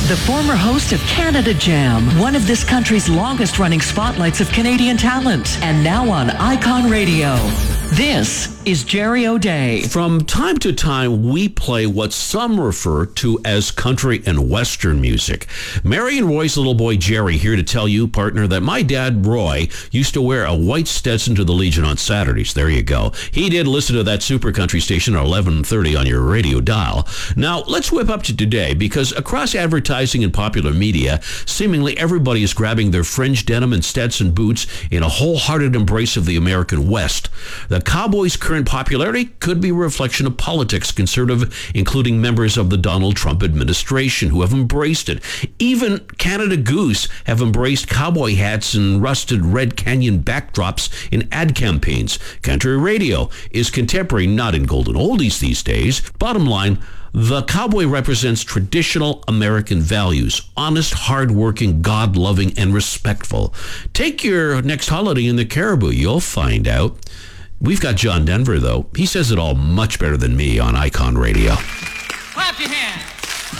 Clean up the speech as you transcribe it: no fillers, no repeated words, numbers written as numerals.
the former host of Canada Jam, one of this country's longest-running spotlights of Canadian talent, and now on Icon Radio. This is Jerry O'Day. From time to time, we play what some refer to as country and western music. Mary and Roy's little boy Jerry here to tell you, partner, that my dad, Roy, used to wear a white Stetson to the Legion on Saturdays. There you go. He did listen to that super country station at 11:30 on your radio dial. Now, let's whip up to today, because across advertising and popular media, seemingly everybody is grabbing their fringe denim and Stetson boots in a wholehearted embrace of the American West. The Cowboys' current popularity could be a reflection of politics, conservative, including members of the Donald Trump administration who have embraced it. Even Canada Goose have embraced cowboy hats and rusted Red Canyon backdrops in ad campaigns. Country radio is contemporary, not in golden oldies these days. Bottom line, the cowboy represents traditional American values: honest, hardworking, God-loving, and respectful. Take your next holiday in the Caribou. You'll find out. We've got John Denver, though. He says it all much better than me on Icon Radio. Clap your hands.